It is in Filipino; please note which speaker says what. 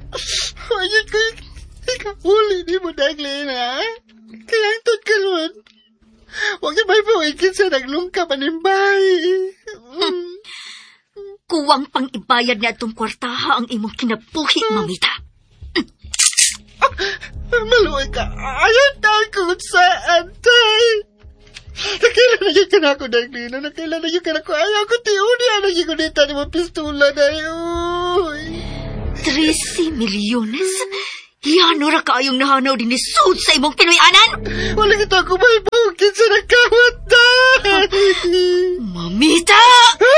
Speaker 1: Ayun ko, ikahuli ni mo, Daglin, ha? Kaya ang tod ka ron. Huwag yung may pawikin sa naglungka manimbay.
Speaker 2: Kuwang pang ibayad na itong kwartaha ang imong kinabuhi, mamita.
Speaker 1: Maluoy ka. Ayaw tayo kung saan, tay. Nakailan na yung kanako, Daglin. Nakailan na yung kanako. Ayaw ko tiuni. Ayaw yung kunita ni mo pistula na yun.
Speaker 2: 13 milyones? Yan, ora kaayong nahanaw din ni Sud sa imong Pinoyanan?
Speaker 1: Wala kita ako may bukid sa nagkawat, tay.
Speaker 2: Mamita!